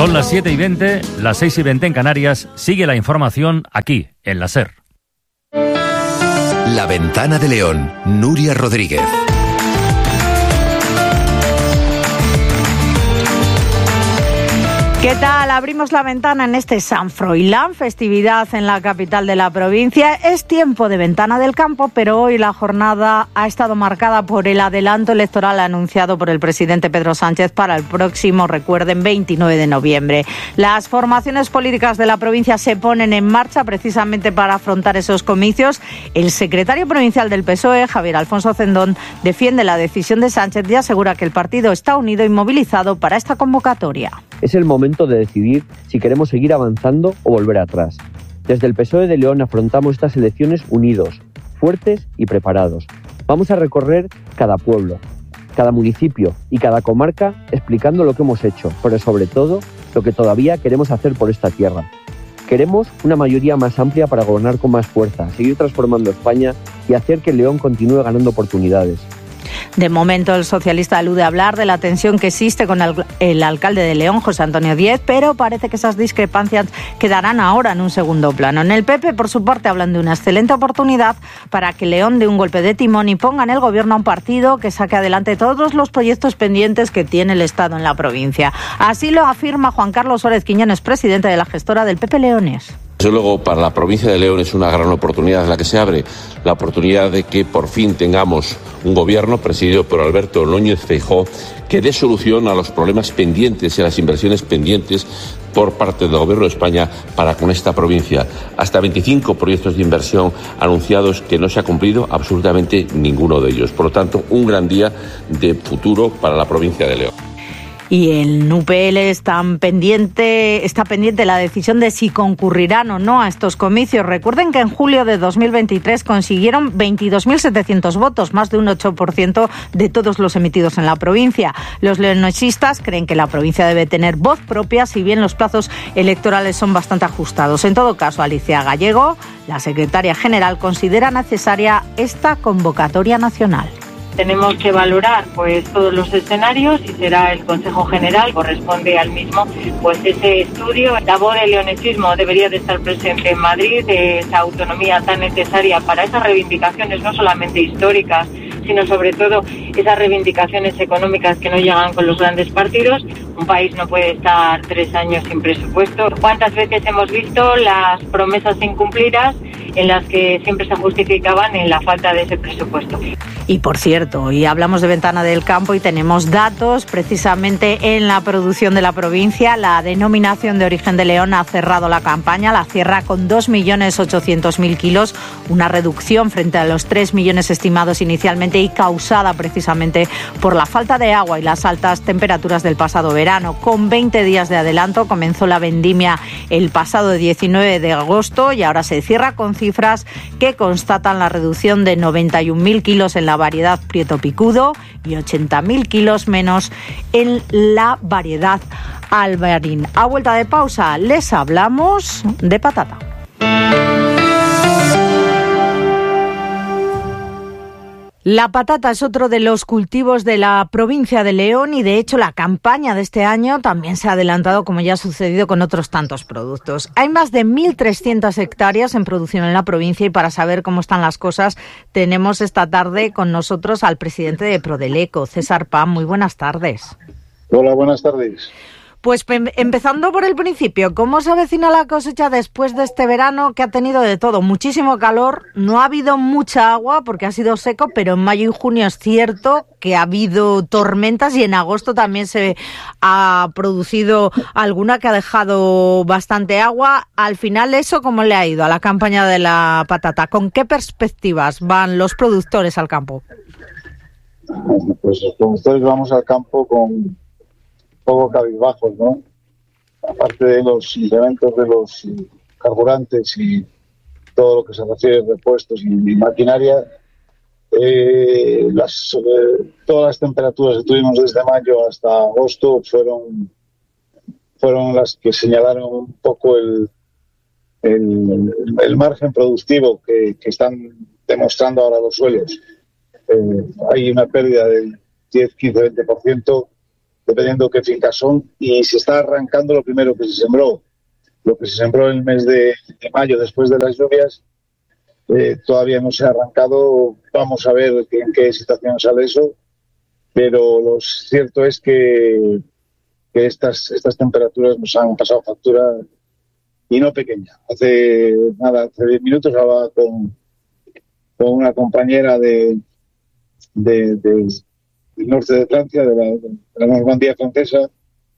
Son las 7:20, las 6:20 en Canarias. Sigue la información aquí, en la SER. La Ventana de León, Nuria Rodríguez. ¿Qué tal? Abrimos la ventana en este San Froilán, festividad en la capital de la provincia. Es tiempo de Ventana del Campo, pero hoy la jornada ha estado marcada por el adelanto electoral anunciado por el presidente Pedro Sánchez para el próximo, recuerden, 29 de noviembre. Las formaciones políticas de la provincia se ponen en marcha precisamente para afrontar esos comicios. El secretario provincial del PSOE, Javier Alfonso Cendón, defiende la decisión de Sánchez y asegura que el partido está unido y movilizado para esta convocatoria. Es el momento de decidir si queremos seguir avanzando o volver atrás. Desde el PSOE de León afrontamos estas elecciones unidos, fuertes y preparados. Vamos a recorrer cada pueblo, cada municipio y cada comarca explicando lo que hemos hecho, pero sobre todo lo que todavía queremos hacer por esta tierra. Queremos una mayoría más amplia para gobernar con más fuerza, seguir transformando España y hacer que León continúe ganando oportunidades. De momento, el socialista elude hablar de la tensión que existe con el alcalde de León, José Antonio Díez, pero parece que esas discrepancias quedarán ahora en un segundo plano. En el PP, por su parte, hablan de una excelente oportunidad para que León dé un golpe de timón y ponga en el gobierno a un partido que saque adelante todos los proyectos pendientes que tiene el Estado en la provincia. Así lo afirma Juan Carlos Suárez Quiñones, presidente de la gestora del PP Leones. Desde luego, para la provincia de León es una gran oportunidad la que se abre, la oportunidad de que por fin tengamos un gobierno presidido por Alberto Núñez Feijóo que dé solución a los problemas pendientes y a las inversiones pendientes por parte del Gobierno de España para con esta provincia. Hasta 25 proyectos de inversión anunciados que no se ha cumplido absolutamente ninguno de ellos. Por lo tanto, un gran día de futuro para la provincia de León. Y el UPL está pendiente la decisión de si concurrirán o no a estos comicios. Recuerden que en julio de 2023 consiguieron 22.700 votos, más de un 8% de todos los emitidos en la provincia. Los leonesistas creen que la provincia debe tener voz propia, si bien los plazos electorales son bastante ajustados. En todo caso, Alicia Gallego, la secretaria general, considera necesaria esta convocatoria nacional. Tenemos que valorar todos los escenarios y será el Consejo General, corresponde al mismo, ese estudio. La voz del leonesismo debería de estar presente en Madrid, esa autonomía tan necesaria para esas reivindicaciones no solamente históricas, sino sobre todo esas reivindicaciones económicas que no llegan con los grandes partidos. Un país no puede estar 3 años sin presupuesto. ¿Cuántas veces hemos visto las promesas incumplidas en las que siempre se justificaban en la falta de ese presupuesto? Y por cierto, hoy hablamos de Ventana del Campo y tenemos datos precisamente en la producción de la provincia. La denominación de origen de León ha cerrado la campaña, la cierra con 2.800.000 kilos, una reducción frente a los 3 millones estimados inicialmente y causada precisamente por la falta de agua y las altas temperaturas del pasado verano. Con 20 días de adelanto comenzó la vendimia el pasado 19 de agosto y ahora se cierra con cifras que constatan la reducción de 91.000 kilos en la variedad Prieto Picudo y 80.000 kilos menos en la variedad Albarín. A vuelta de pausa les hablamos de patata. La patata es otro de los cultivos de la provincia de León y, de hecho, la campaña de este año también se ha adelantado, como ya ha sucedido con otros tantos productos. Hay más de 1.300 hectáreas en producción en la provincia y para saber cómo están las cosas tenemos esta tarde con nosotros al presidente de Prodeleco, César Pam. Muy buenas tardes. Hola, buenas tardes. Pues empezando por el principio, ¿cómo se avecina la cosecha después de este verano que ha tenido de todo? Muchísimo calor, no ha habido mucha agua porque ha sido seco, pero en mayo y junio es cierto que ha habido tormentas y en agosto también se ha producido alguna que ha dejado bastante agua. Al final, ¿eso cómo le ha ido a la campaña de la patata? ¿Con qué perspectivas van los productores al campo? Pues los productores vamos al campo con poco cabizbajos, ¿no? Aparte de los incrementos de los carburantes y todo lo que se refiere a repuestos y maquinaria, todas las temperaturas que tuvimos desde mayo hasta agosto fueron las que señalaron un poco el margen productivo que están demostrando ahora los suelos. Hay una pérdida del 10, 15, 20% dependiendo qué fincas son, y se está arrancando lo primero que se sembró. Lo que se sembró en el mes de mayo después de las lluvias todavía no se ha arrancado. Vamos a ver en qué situación sale eso, pero lo cierto es que estas temperaturas nos han pasado factura, y no pequeña. Hace 10 minutos hablaba con una compañera del norte de Francia, de la Normandía francesa,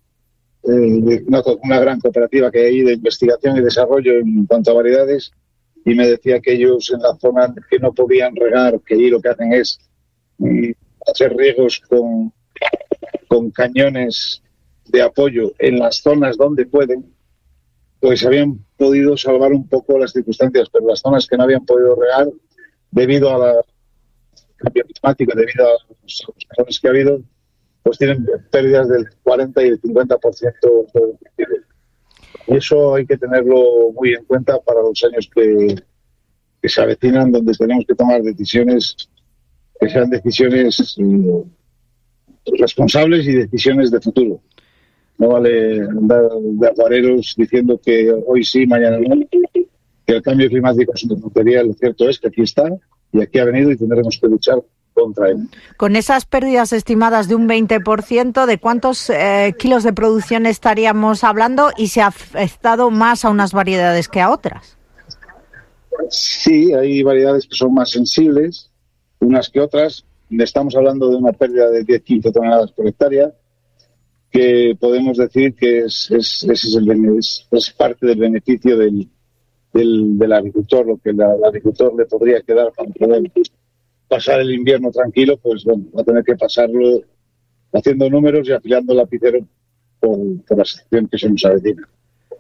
de una gran cooperativa que hay ahí de investigación y desarrollo en cuanto a variedades, y me decía que ellos en la zona que no podían regar, que allí lo que hacen es hacer riegos con cañones de apoyo en las zonas donde pueden, pues habían podido salvar un poco las circunstancias, pero las zonas que no habían podido regar debido al cambio climático, debido a los calores que ha habido, pues tienen pérdidas del 40 y el 50% del cultivo. Y eso hay que tenerlo muy en cuenta para los años que se avecinan, donde tenemos que tomar decisiones que sean decisiones responsables y decisiones de futuro. No vale andar de aguareros diciendo que hoy sí, mañana no, que el cambio climático es una tontería. Lo cierto es que aquí está y aquí ha venido y tendremos que luchar contra él. Con esas pérdidas estimadas de un 20%, ¿de cuántos kilos de producción estaríamos hablando y se ha afectado más a unas variedades que a otras? Sí, hay variedades que son más sensibles, unas que otras. Estamos hablando de una pérdida de 10-15 toneladas por hectárea, que podemos decir que es parte del beneficio del agricultor, lo que el agricultor le podría quedar para poder pasar el invierno tranquilo, pues bueno, va a tener que pasarlo haciendo números y afilando el lapicero por la situación que se nos avecina.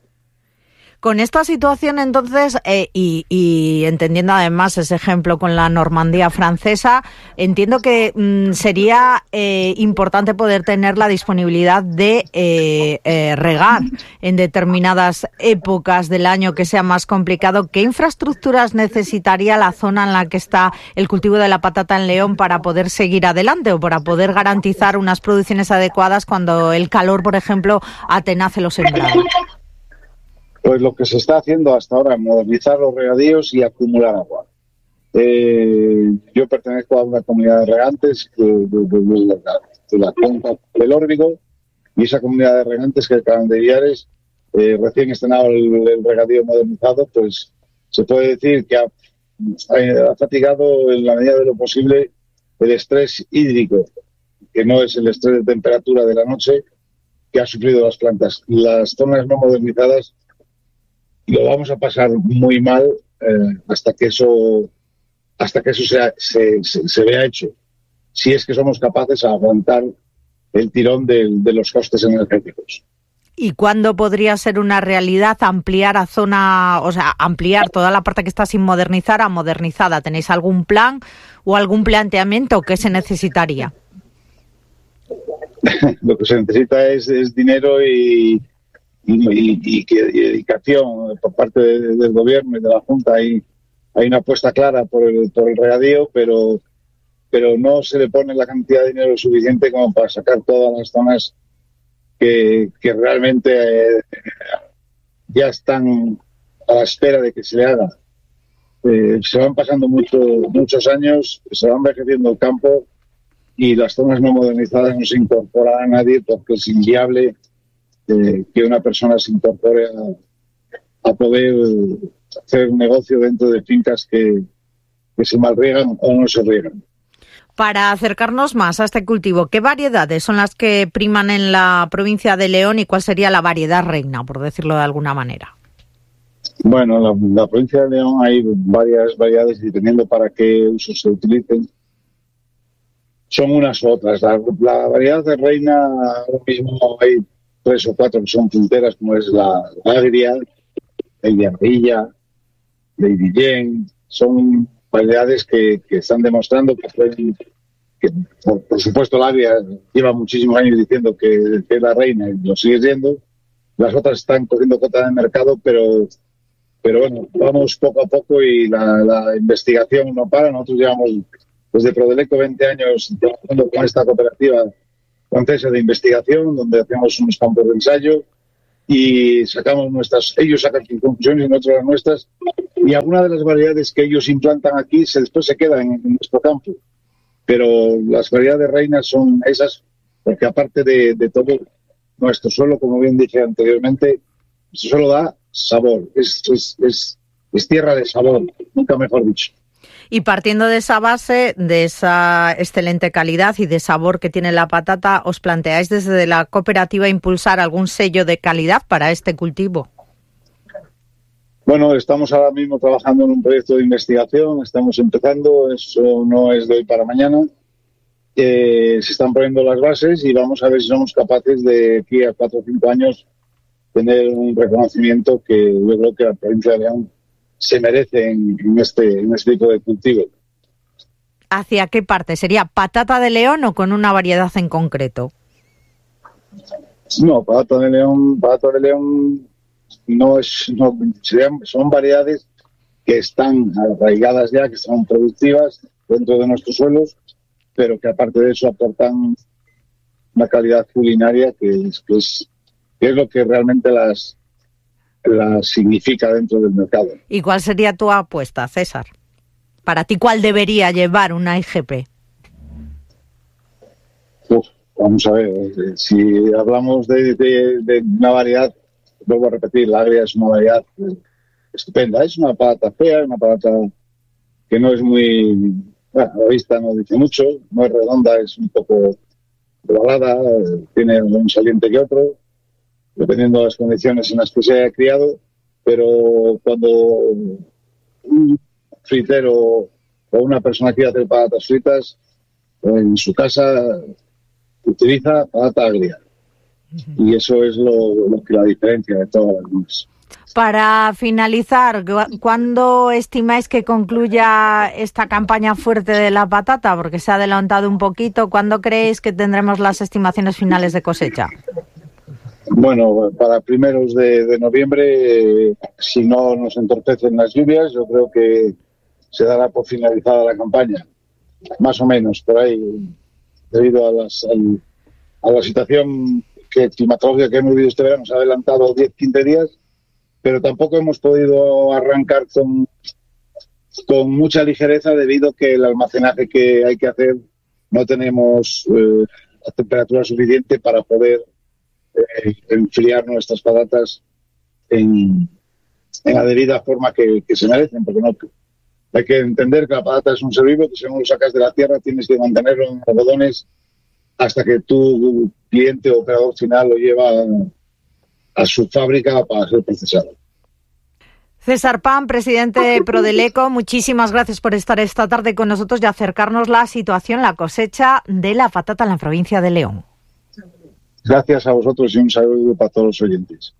Con esta situación, entonces, y entendiendo además ese ejemplo con la Normandía francesa, entiendo que sería importante poder tener la disponibilidad de regar en determinadas épocas del año que sea más complicado. ¿Qué infraestructuras necesitaría la zona en la que está el cultivo de la patata en León para poder seguir adelante o para poder garantizar unas producciones adecuadas cuando el calor, por ejemplo, atenace los sembrados? Pues lo que se está haciendo hasta ahora es modernizar los regadíos y acumular agua. Yo pertenezco a una comunidad de regantes de la cuenca del Órbigo, y esa comunidad de regantes que acaban de Villares, recién estrenado el regadío modernizado, pues se puede decir que ha fatigado en la medida de lo posible el estrés hídrico, que no es el estrés de temperatura de la noche que ha sufrido las plantas. Las zonas no modernizadas lo vamos a pasar muy mal hasta que eso se vea hecho, si es que somos capaces de aguantar el tirón de los costes energéticos. ¿Y cuándo podría ser una realidad ampliar ampliar toda la parte que está sin modernizar a modernizada? ¿Tenéis algún plan o algún planteamiento que se necesitaría? Lo que se necesita es dinero y dedicación por parte del gobierno y de la Junta. Hay una apuesta clara por el regadío, pero no se le pone la cantidad de dinero suficiente como para sacar todas las zonas que realmente ya están a la espera de que se le haga. Se van pasando muchos años, se va envejeciendo el campo y las zonas no modernizadas no se incorpora a nadie porque es inviable que una persona se incorpore a poder hacer negocio dentro de fincas que se malriegan o no se riegan. Para acercarnos más a este cultivo, ¿qué variedades son las que priman en la provincia de León y cuál sería la variedad reina, por decirlo de alguna manera? Bueno, en la provincia de León hay varias variedades, dependiendo para qué usos se utilicen. Son unas u otras. La variedad de reina, ahora mismo hay 3 o 4 que son punteras, como es la Agria, el Diabrilla, Lady Jane. Son variedades que están demostrando que por supuesto, la Agria lleva muchísimos años diciendo que es la reina y lo sigue siendo. Las otras están cogiendo cota de mercado, pero bueno, vamos poco a poco y la investigación no para. Nosotros llevamos desde Prodeleco 20 años trabajando con esta cooperativa francesa de investigación, donde hacemos unos campos de ensayo y ellos sacan sus conclusiones y nosotros las nuestras, y algunas de las variedades que ellos implantan aquí después se quedan en nuestro campo, pero las variedades reinas son esas, porque aparte de todo, nuestro suelo, como bien dije anteriormente, nuestro suelo da sabor, es tierra de sabor, nunca mejor dicho. Y partiendo de esa base, de esa excelente calidad y de sabor que tiene la patata, ¿os planteáis desde la cooperativa impulsar algún sello de calidad para este cultivo? Bueno, estamos ahora mismo trabajando en un proyecto de investigación, estamos empezando, eso no es de hoy para mañana. Se están poniendo las bases y vamos a ver si somos capaces de aquí a 4 o 5 años tener un reconocimiento que yo creo que la provincia de León se merece en este tipo de cultivo. ¿Hacia qué parte? ¿Sería patata de León o con una variedad en concreto? No, patata de León son variedades que están arraigadas ya, que son productivas dentro de nuestros suelos, pero que aparte de eso aportan una calidad culinaria que es lo que realmente las significa dentro del mercado. ¿Y cuál sería tu apuesta, César? Para ti, ¿cuál debería llevar una IGP? Vamos a ver, si hablamos de una variedad, vuelvo a repetir, la agria es una variedad estupenda. Es una patata fea, una patata que no es muy... Bueno, a la vista no dice mucho, no es redonda, es un poco ovalada, tiene un saliente que otro, dependiendo de las condiciones en las que se haya criado, pero cuando un fritero o una persona quiere hacer patatas fritas, en su casa utiliza patata agria. Y eso es lo que la diferencia de todas las demás. Para finalizar, ¿cuándo estimáis que concluya esta campaña fuerte de la patata? Porque se ha adelantado un poquito. ¿Cuándo creéis que tendremos las estimaciones finales de cosecha? Bueno, para primeros de noviembre, si no nos entorpecen las lluvias, yo creo que se dará por finalizada la campaña. Más o menos, por ahí, debido a la situación climatológica que hemos vivido este verano, se ha adelantado 10-15 días, pero tampoco hemos podido arrancar con mucha ligereza debido a que el almacenaje que hay que hacer no tenemos la temperatura suficiente para poder enfriar nuestras patatas en la debida forma que se merecen, porque no hay que entender que la patata es un ser vivo que si no lo sacas de la tierra tienes que mantenerlo en algodones hasta que tu cliente o operador final lo lleva a su fábrica para ser procesado. César Pan, presidente de Prodeleco, muchísimas gracias por estar esta tarde con nosotros y acercarnos la situación, la cosecha de la patata en la provincia de León. Gracias a vosotros y un saludo para todos los oyentes.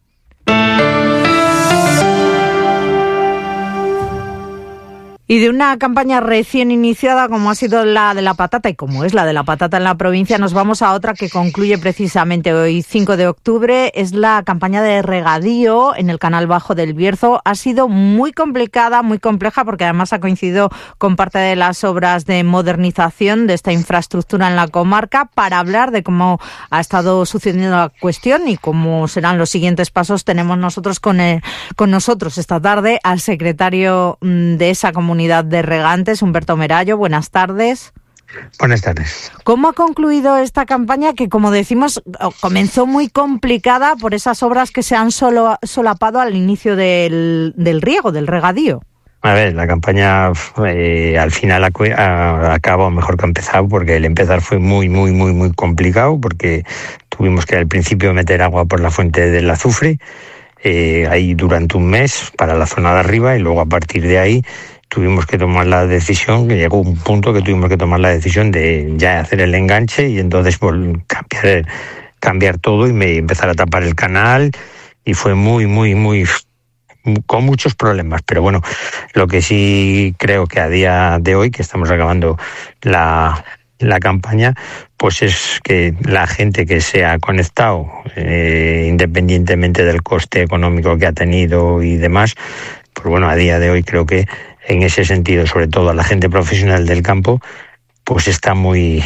Y de una campaña recién iniciada como ha sido la de la patata y como es la de la patata en la provincia, nos vamos a otra que concluye precisamente hoy, 5 de octubre. Es la campaña de regadío en el canal bajo del Bierzo. Ha sido muy complicada, muy compleja, porque además ha coincidido con parte de las obras de modernización de esta infraestructura en la comarca. Para hablar de cómo ha estado sucediendo la cuestión y cómo serán los siguientes pasos, tenemos nosotros con nosotros esta tarde al secretario de esa comunidad de regantes, Humberto Merallo. Buenas tardes. Buenas tardes. ¿Cómo ha concluido esta campaña que, como decimos, comenzó muy complicada por esas obras que se han solapado al inicio del riego, del regadío? A ver, la campaña al final acabó mejor que ha empezado, porque el empezar fue muy complicado, porque tuvimos que al principio meter agua por la fuente del azufre, ahí durante un mes para la zona de arriba, y luego a partir de ahí tuvimos que tomar la decisión, que llegó un punto que tuvimos que tomar la decisión de ya hacer el enganche y entonces cambiar todo y empezar a tapar el canal, y fue muy con muchos problemas. Pero bueno, lo que sí creo que a día de hoy, que estamos acabando la campaña, pues es que la gente que se ha conectado, independientemente del coste económico que ha tenido y demás, pues bueno, a día de hoy creo que en ese sentido, sobre todo a la gente profesional del campo, pues está muy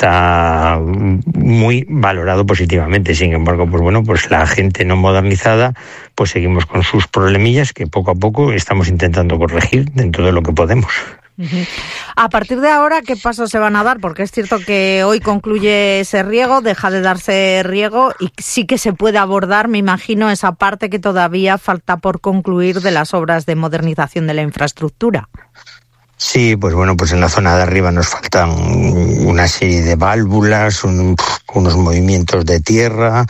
valorado positivamente. Sin embargo, pues bueno, pues la gente no modernizada, pues seguimos con sus problemillas que poco a poco estamos intentando corregir dentro de lo que podemos. A partir de ahora, ¿qué pasos se van a dar? Porque es cierto que hoy concluye ese riego, deja de darse riego y sí que se puede abordar, me imagino, esa parte que todavía falta por concluir de las obras de modernización de la infraestructura. Sí, pues bueno, pues en la zona de arriba nos faltan una serie de válvulas, unos movimientos de tierra,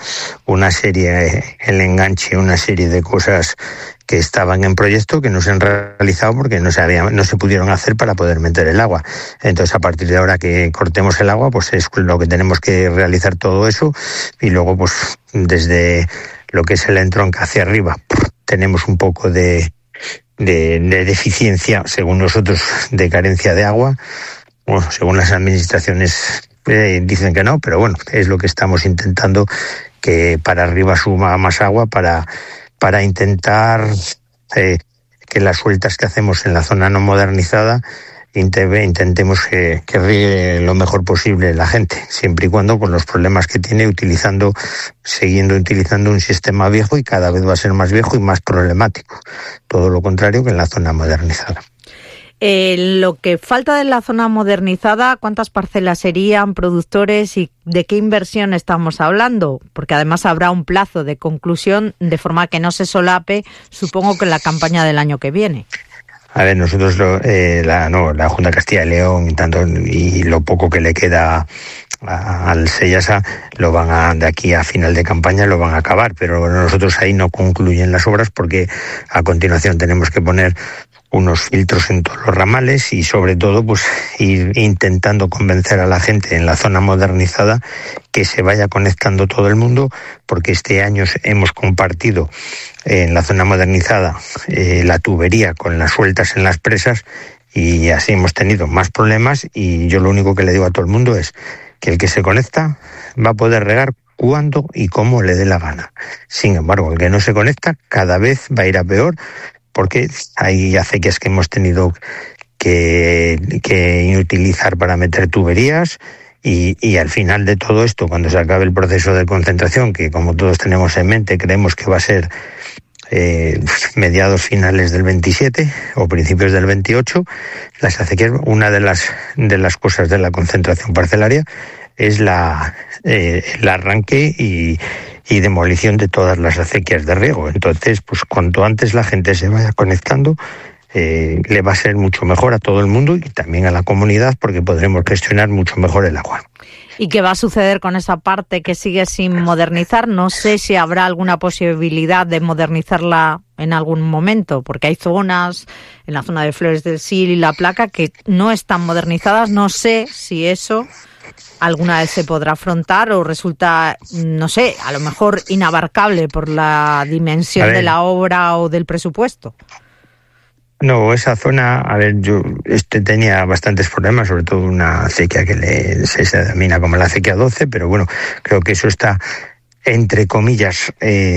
el enganche, una serie de cosas que estaban en proyecto que no se han realizado porque no se pudieron hacer para poder meter el agua. Entonces, a partir de ahora que cortemos el agua, pues es lo que tenemos que realizar todo eso, y luego pues desde lo que es el entronque hacia arriba tenemos un poco de deficiencia, según nosotros, de carencia de agua. Bueno, según las administraciones dicen que no, pero bueno, es lo que estamos intentando, que para arriba suba más agua para intentar que las sueltas que hacemos en la zona no modernizada intentemos que riegue lo mejor posible la gente, siempre y cuando con los problemas que tiene siguiendo utilizando un sistema viejo, y cada vez va a ser más viejo y más problemático. Todo lo contrario que en la zona modernizada. Lo que falta de la zona modernizada, ¿cuántas parcelas serían, productores, y de qué inversión estamos hablando? Porque además habrá un plazo de conclusión, de forma que no se solape, supongo que en la campaña del año que viene. A ver, nosotros la Junta de Castilla y León y lo poco que le queda al Sellasa de aquí a final de campaña lo van a acabar, pero nosotros ahí no concluyen las obras porque a continuación tenemos que poner unos filtros en todos los ramales y sobre todo pues ir intentando convencer a la gente en la zona modernizada que se vaya conectando todo el mundo, porque este año hemos compartido en la zona modernizada la tubería con las sueltas en las presas, y así hemos tenido más problemas. Y yo lo único que le digo a todo el mundo es que el que se conecta va a poder regar cuando y cómo le dé la gana. Sin embargo, el que no se conecta cada vez va a ir a peor, porque hay acequias que hemos tenido que inutilizar para meter tuberías, y al final de todo esto, cuando se acabe el proceso de concentración, que como todos tenemos en mente, creemos que va a ser mediados finales del 27 o principios del 28, las acequias, una de las cosas de la concentración parcelaria es el arranque y demolición de todas las acequias de riego. Entonces, pues cuanto antes la gente se vaya conectando, le va a ser mucho mejor a todo el mundo y también a la comunidad, porque podremos gestionar mucho mejor el agua. ¿Y qué va a suceder con esa parte que sigue sin modernizar? No sé si habrá alguna posibilidad de modernizarla en algún momento, porque hay zonas, en la zona de Flores del Sil y La Placa, que no están modernizadas. No sé si eso alguna vez se podrá afrontar o resulta, no sé, a lo mejor inabarcable por la dimensión de la obra o del presupuesto. No, esa zona, a ver, yo tenía bastantes problemas, sobre todo una acequia que se denomina como la acequia 12, pero bueno, creo que eso está, entre comillas,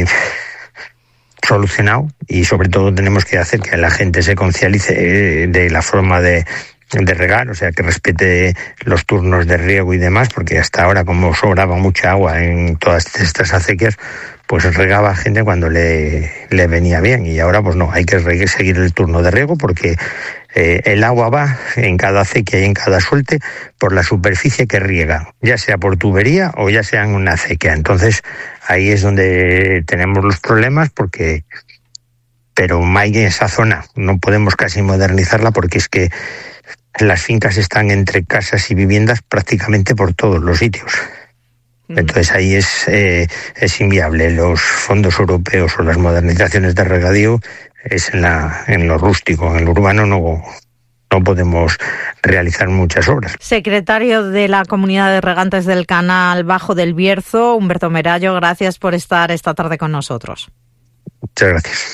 solucionado, y sobre todo tenemos que hacer que la gente se conciencialice de la forma de regar, o sea, que respete los turnos de riego y demás, porque hasta ahora, como sobraba mucha agua en todas estas acequias, pues regaba gente cuando le venía bien, y ahora pues no, hay que seguir el turno de riego, porque el agua va en cada acequia y en cada suelte por la superficie que riega, ya sea por tubería o ya sea en una acequia. Entonces ahí es donde tenemos los problemas, pero hay en esa zona, no podemos casi modernizarla, porque es que las fincas están entre casas y viviendas prácticamente por todos los sitios. Entonces ahí es inviable. Los fondos europeos o las modernizaciones de regadío es en lo rústico, en lo urbano no podemos realizar muchas obras. Secretario de la Comunidad de Regantes del Canal Bajo del Bierzo, Humberto Merallo, gracias por estar esta tarde con nosotros. Muchas gracias.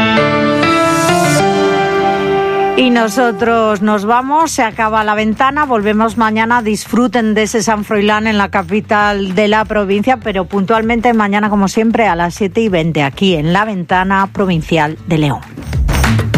Y nosotros nos vamos, se acaba La Ventana, volvemos mañana, disfruten de ese San Froilán en la capital de la provincia, pero puntualmente mañana, como siempre, a las 7:20, aquí en La Ventana Provincial de León.